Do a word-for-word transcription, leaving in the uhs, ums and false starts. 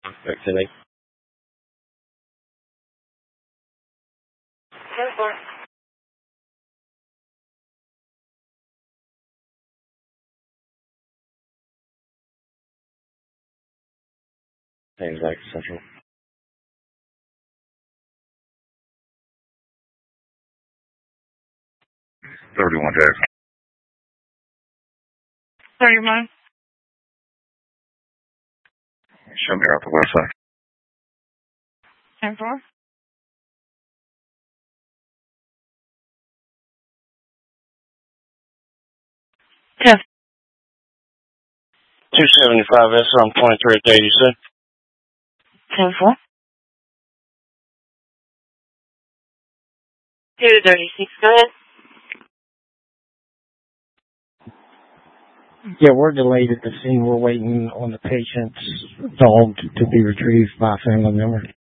Back today. ten four. Things like Central. thirty-one Jackson. thirty-one. Show me out the west side. ten four. Yes. two seventy-five S on point three eighty, sir. ten four. two thirty-six, go ahead. Yeah, we're delayed at the scene. We're waiting on the patient's dog to be retrieved by a family member.